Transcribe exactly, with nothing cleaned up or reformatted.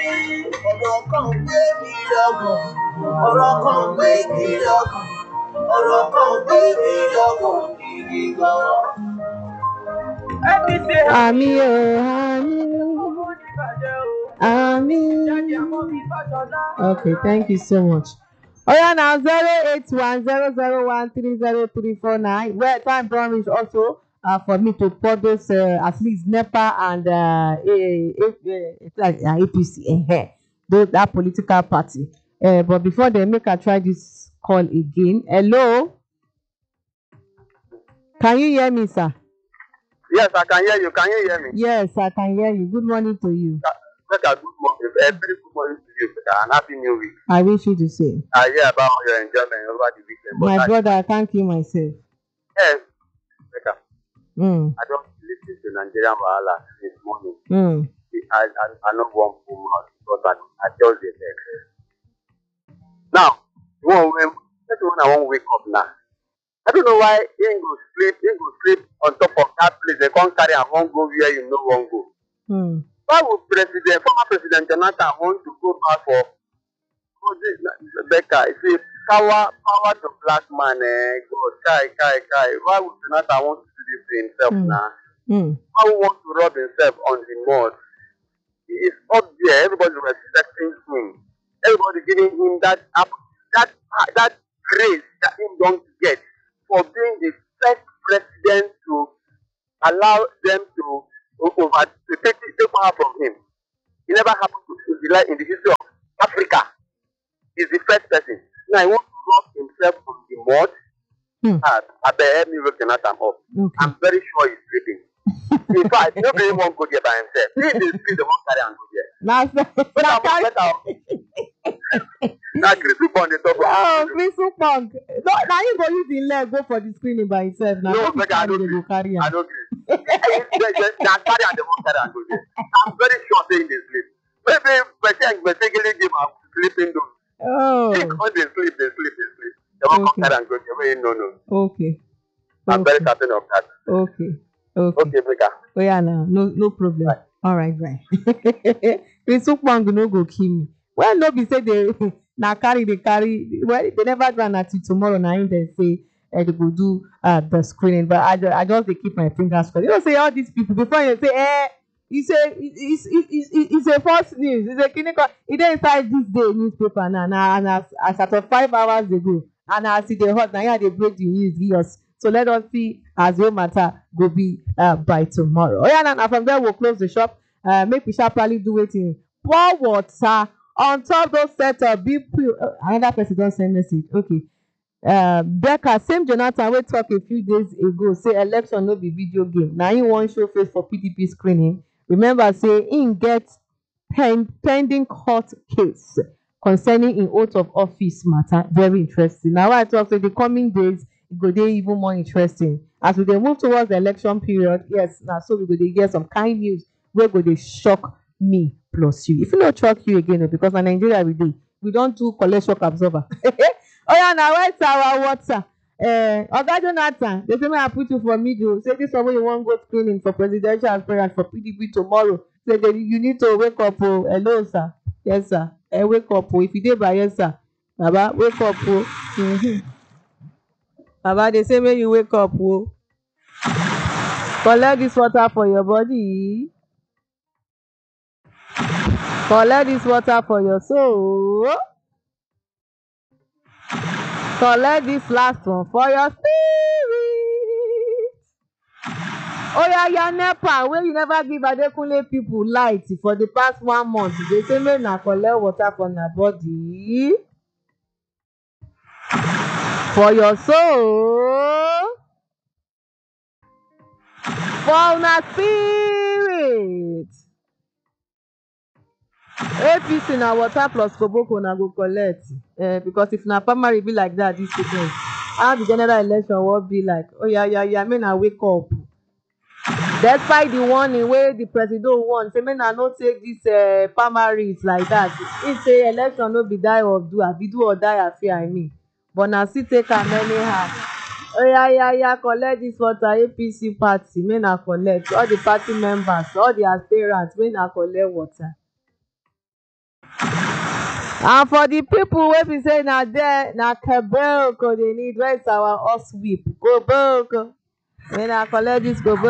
ọ̀rọ̀ kan gbé mi lọ́kàn ọ̀rọ̀ kan gbé mi lọ́kàn ọ̀rọ̀ kan gbé mi lọ́kàn gidi gan. Àmì o, àmì, àmì. Okay, thank you so much. Oh yeah, now zero eight one zero zero one three zero three four nine. Where time promise also uh, for me to put those uh, at least NEPA and uh, a, a, a, like uh, A P C, uh, those that political party. Uh, but before they make I try this call again. Hello, can you hear me, sir? Yes, I can hear you. Can you hear me? Yes, I can hear you. Good morning to you. Better, good morning. A very good morning to you, Better, and happy new week. I wish you the same. I hear about your enjoyment over the weekend. My but brother, I can't kill myself. Yes, Better. Mm. I don't listen to Nigerian Wahala this morning. Mm. I, I, I don't want to move out, but I, I just did that. Now, when, when, when I want to wake up now, I don't know why he go sleep, he go sleep on top of that place. They can't carry and won't go where you know won't go. Mm. Why would President, former President Jonathan want to go back for, for this, Becca? You see, power, power to black man, eh, God, kai, kai, kai. Why would Jonathan want to do this to himself Mm. now? Mm. Why would he want to rub himself on the mud? He is up there, everybody respecting him. Everybody giving him that, that, that grace that he don't get for being the first president to allow them to over to take, take power from him. It never happened to in the, in the history of Africa. He's the first person. Now he wants to rub himself on the mud. Hmm. Uh, I bet help me waking up. Okay. I'm very sure he's sleeping. In fact, nobody won't go there by himself. He is sleep, they won't carry and go there. Now, But now, I'm better. Now, Chris on the top of oh, Chris Punk. No, now you go use the leg go for the screening by himself. Now, No, no, but I carry, don't they go agree. carry I him. don't agree. They carry and they won't carry and go there. I'm very sure saying they sleep. Maybe President mistakenly give a sleeping dose. Oh, When they sleep, they sleep, they sleep. They won't Okay. come carry and go there. Well, no, no. okay. I'm Okay. very certain of that. Okay. Okay. Okay, Becca. Oh yeah, now no no problem. Right. All right, right. Chris Punk no go kill me. Well, no be say they na carry they carry. Well, they never do until tomorrow. Now they say uh, they go do uh, the screening. But I just, I just dey keep my fingers crossed. You know, say all these people before you say, eh, you say it's it's it's, it's a false news. It's a clinical. It dey inside this day newspaper now. Now and as as at of five hours ago, and as e dey hot now, here they break the news give us. So let us see as the matter go be uh, by tomorrow. Oh yeah, now from there we'll close the shop. Uh, make we sharply do wetin. Pour water on top those set of big. Uh, another person don send message. Okay. Uh, Becca, same Jonathan wey talk a few days ago say election no be video game. Na him wan show face for P D P screening. Remember say him get pen, pending court case concerning im oath of office matter. Very interesting. Na why I talk say the coming days e go dey even more interesting as we dey move towards the election period. Yes, na so we go dey hear some kind news wey go dey shock me plus you. If e no shock you again o, because na Nigeria we dey, we don do collect shock absorber. Oya, na where's our water? Uh, Oga Jonathan, they say make I put you for middle. Say this one wey you wan go screening for presidential aspirant for P D P tomorrow. Say they, you need to wake up o. Hello sir. Yes sir. Eh, wake up o. If you dey by yes sir. Baba, wake up o. Mm-hmm. Baba, they say make you wake up o. Collect this water for your body. Collect this water for your soul. Collect this last one for your spirit. Oh yeah, your NEPA wey you never give Adekunle people light for the past one month. They say make na collect water for na body. For your soul. For una spirit. A P C na water plus koboko na go collect. Uh, because if na primary be like that, this weekend, how the general election will be like? Oh yeah, yeah, yeah. May na wake up. Despite the warning wey the president want, say may na no take this uh, primaries like that. He say election no be die or do, abi do or die affair. I mean, but na still take am anyhow. Oh yeah, yeah, yeah. Collect this water. A P C party, may na collect. All the party members, all the aspirants, may na collect water. And for the people wey be say na there na kebelko dey need, where is our horse whip? Koboko. May na collect this koboko.